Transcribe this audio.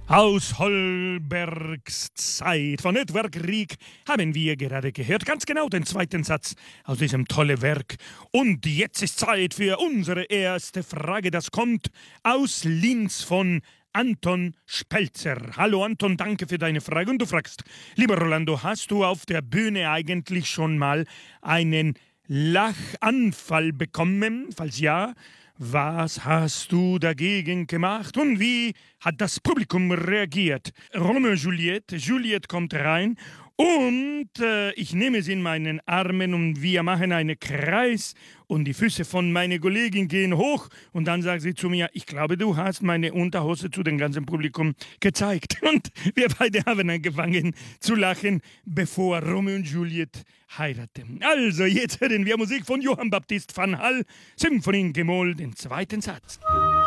Aus Holbergs Zeit von Edward Grieg haben wir gerade gehört, ganz genau den zweiten Satz aus diesem tollen Werk. Und jetzt ist Zeit für unsere erste Frage, das kommt aus Linz von Anton Spelzer. Hallo Anton, danke für deine Frage. Und du fragst, lieber Rolando, hast du auf der Bühne eigentlich schon mal einen Lachanfall bekommen? Falls ja, was hast du dagegen gemacht und wie hat das Publikum reagiert? Romeo und Juliette, Juliette kommt rein und ich nehme sie in meinen Armen und wir machen einen Kreis und die Füße von meiner Kollegin gehen hoch und dann sagt sie zu mir, ich glaube, du hast meine Unterhose zu dem ganzen Publikum gezeigt. Und wir beide haben angefangen zu lachen, bevor Romeo und Juliette heiraten. Also, jetzt hören wir Musik von Johann Baptist van Hall, Symphonie in G-Moll, den zweiten Satz.